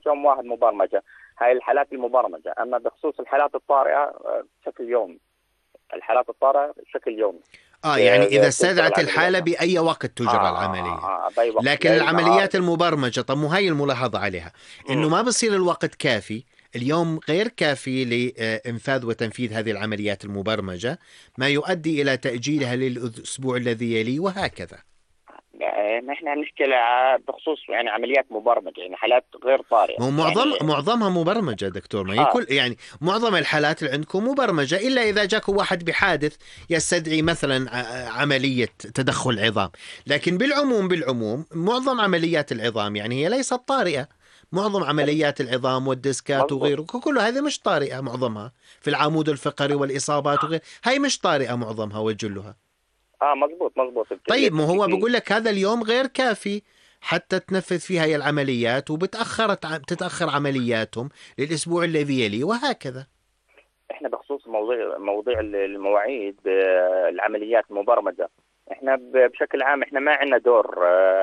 يوم واحد مبرمجة، هاي الحالات المبرمجة. أما بخصوص الحالات الطارئة بشكل يومي، الحالات الطارئة بشكل يومي. يعني إذا تنشغل استدعت الحالة عملياتها. بأي وقت تجرى العملية. بأي وقت، لكن ليل نهار. العمليات المبرمجة، طب مو هاي الملاحظة عليها، إنه مم. ما بصير الوقت كافي، اليوم غير كافي لإنفاذ وتنفيذ هذه العمليات المبرمجة، ما يؤدي إلى تأجيلها للأسبوع الذي يليه وهكذا. يعني احنا هنحكي بخصوص يعني عمليات مبرمجة، يعني حالات غير طارئة مو يعني. معظمها مبرمجة دكتور، ما هي اه كل يعني معظم الحالات اللي عندكم مبرمجة، إلا إذا جاكم واحد بحادث يستدعي مثلا عملية تدخل عظام. لكن بالعموم معظم عمليات العظام يعني هي ليست طارئة. معظم عمليات العظام والديسكات مظبوط. وغيره كل هذه مش طارئة، معظمها في العمود الفقري والإصابات وغيره، هاي مش طارئة معظمها وجلها. اه مظبوط. طيب ما هو بقول لك هذا اليوم غير كافي حتى تنفذ فيها هي العمليات، تتأخر عملياتهم للأسبوع الذي يلي وهكذا. احنا بخصوص موضوع المواعيد، العمليات المبرمجة، احنا بشكل عام احنا ما عندنا دور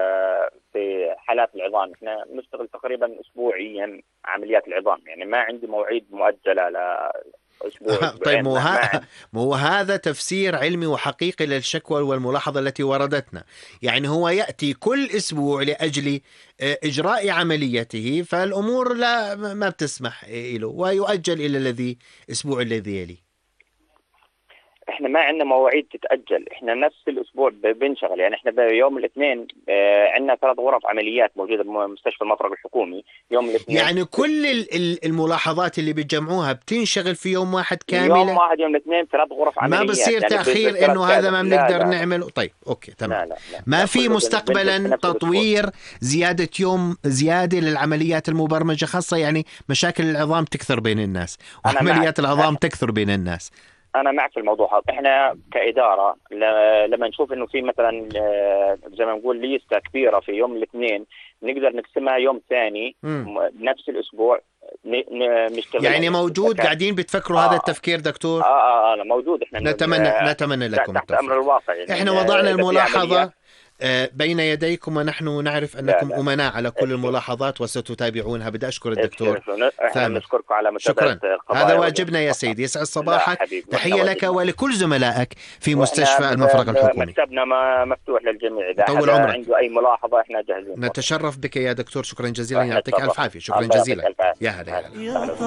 في حالات العظام. احنا نشتغل تقريبا اسبوعيا عمليات العظام، يعني ما عندي مواعيد مؤجلة لاسبوع طيب اسبوعين، ما عندي. مو هذا تفسير علمي وحقيقي للشكوى والملاحظة التي وردتنا. يعني هو يأتي كل أسبوع لأجل إجراء عمليته، فالأمور لا ما بتسمح له ويؤجل إلى الأسبوع الذي يلي. احنا ما عندنا مواعيد تتأجل، احنا نفس الاسبوع بنشغل. يعني احنا بيوم الاثنين عندنا 3 غرف عمليات موجودة بمستشفى المفرق الحكومي يوم الاثنين. يعني كل الملاحظات اللي بتجمعوها بتنشغل في يوم واحد يوم كاملة، واحد، يوم الاثنين 3 غرف ما عمليات، بصير يعني تأخير بالثلاث إنه هذا كادر. ما لا بنقدر لا لا نعمله. طيب أوكي تمام. لا لا لا, ما لا. في كله بنشغل في مستقبلا نفس الاسبوع. تطوير زيادة يوم زيادة للعمليات المبرمجة، خاصة يعني مشاكل العظام تكثر بين الناس انا معك، وعمليات العظام تكثر بين الناس. انا معك في الموضوع هذا. احنا كاداره لما نشوف انه في مثلا زي ما نقول ليسته كبيره في يوم الاثنين، نقدر نقسمها يوم ثاني بنفس الاسبوع نشتغل يعني موجود، قاعدين بتفكروا هذا التفكير دكتور؟ أنا موجود. احنا نتمنى لكم تحت التوفيق. امر الواقع. يعني احنا وضعنا اذا في عمليات. الملاحظة بين يديكم، ونحن نعرف لا أنكم لا أمناء على كل ابشر الملاحظات وستتابعونها. بدي أشكر الدكتور ابشر، احنا ثامر. بنشكركم على متابعه شكرا، هذا قضايا رجل واجبنا يا فقط. سيدي. يسعد لا صباحك. حبيبي، احنا تحية لك واجبنا، ولكل زملائك في واحنا مستشفى المفرق الحكومي. مكتبنا مفتوح للجميع، اذا طول حدا عمرك، عنده اي ملاحظه احنا جاهزين. نتشرف بك يا دكتور. شكرا جزيلا، واحنا يعطيك ألف تشرفنا. عافية. شكرا الله يعطيك جزيلا. الف عافيه. يا هلا يا هلا.